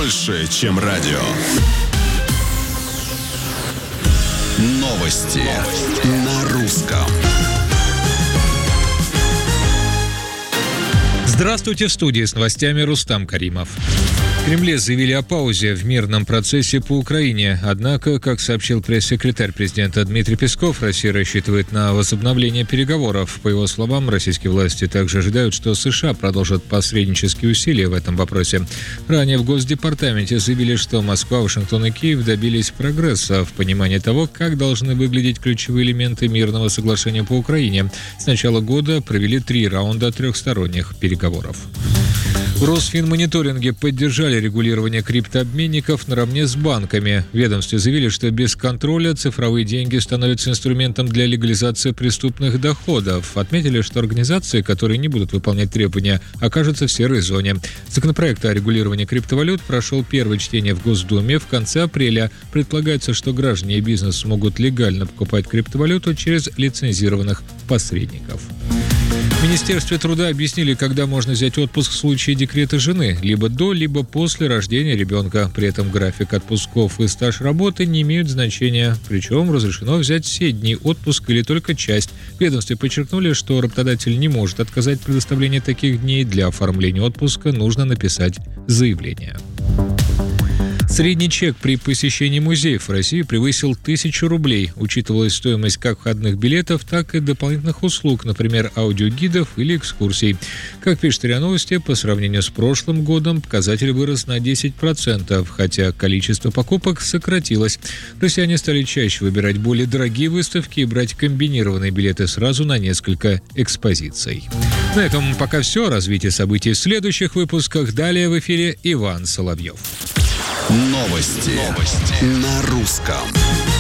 больше, чем радио. Новости на русском. Здравствуйте, в студии с новостями Рустам Каримов. В Кремле заявили о паузе в мирном процессе по Украине. Однако, как сообщил пресс-секретарь президента Дмитрий Песков, Россия рассчитывает на возобновление переговоров. По его словам, российские власти также ожидают, что США продолжат посреднические усилия в этом вопросе. Ранее в Госдепартаменте заявили, что Москва, Вашингтон и Киев добились прогресса в понимании того, как должны выглядеть ключевые элементы мирного соглашения по Украине. С начала года провели 3 раунда трехсторонних переговоров. В Росфинмониторинге поддержали регулирование криптообменников наравне с банками. В ведомстве заявили, что без контроля цифровые деньги становятся инструментом для легализации преступных доходов. Отметили, что организации, которые не будут выполнять требования, окажутся в серой зоне. Законопроект о регулировании криптовалют прошел первое чтение в Госдуме в конце апреля. Предполагается, что граждане и бизнес смогут легально покупать криптовалюту через лицензированных посредников. В Министерстве труда объяснили, когда можно взять отпуск в случае декрета жены, либо до, либо после рождения ребенка. При этом график отпусков и стаж работы не имеют значения. Причем разрешено взять все дни отпуска или только часть. В ведомстве подчеркнули, что работодатель не может отказать в предоставлении таких дней. Для оформления отпуска нужно написать заявление. Средний чек при посещении музеев в России превысил 1000 рублей. Учитывалась стоимость как входных билетов, так и дополнительных услуг, например, аудиогидов или экскурсий. Как пишет РИА Новости, по сравнению с прошлым годом показатель вырос на 10%, хотя количество покупок сократилось. Россияне стали чаще выбирать более дорогие выставки и брать комбинированные билеты сразу на несколько экспозиций. На этом пока все. Развитие событий в следующих выпусках. Далее в эфире Иван Соловьев. Новости на русском.